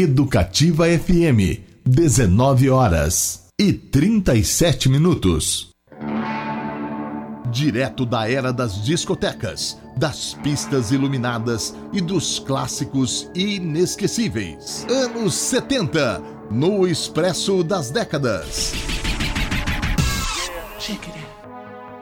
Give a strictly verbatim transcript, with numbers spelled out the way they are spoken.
Educativa F M, dezenove horas e trinta e sete minutos. Direto da era das discotecas, das pistas iluminadas e dos clássicos inesquecíveis. Anos setenta, no Expresso das Décadas. Check it out.